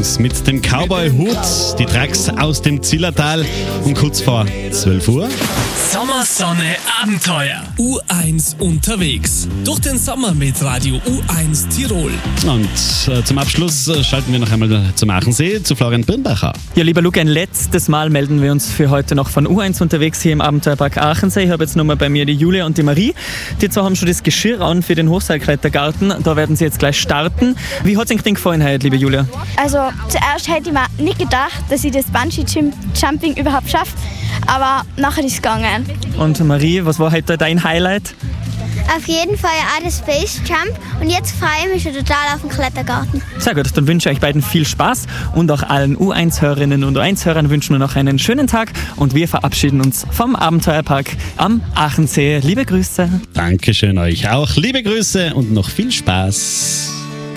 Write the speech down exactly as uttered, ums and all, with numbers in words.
Jungs mit dem Cowboy-Hut, die Tracks aus dem Zillertal um kurz vor zwölf Uhr. Sommersonne Abenteuer. U eins unterwegs. Durch den Sommer mit Radio U eins Tirol. Und äh, zum Abschluss äh, schalten wir noch einmal zum Aachensee, zu Florian Birnbacher. Ja, lieber Luke, ein letztes Mal melden wir uns für heute noch von U eins unterwegs hier im Abenteuerpark Aachensee. Ich habe jetzt nochmal bei mir die Julia und die Marie. Die zwei haben schon das Geschirr an für den Hochseilklettergarten. Da werden sie jetzt gleich starten. Wie hat es Ihnen gefallen heute, liebe Julia? Also zuerst hätte ich mir nicht gedacht, dass ich das Bungee-Jumping überhaupt schaffe. Aber nachher ist es gegangen. Und Marie, was war heute dein Highlight? Auf jeden Fall auch der Space Jump und jetzt freue ich mich schon total auf den Klettergarten. Sehr gut, dann wünsche ich euch beiden viel Spaß und auch allen U eins-Hörerinnen und U eins-Hörern wünschen wir noch einen schönen Tag und wir verabschieden uns vom Abenteuerpark am Aachensee. Liebe Grüße. Dankeschön euch auch. Liebe Grüße und noch viel Spaß.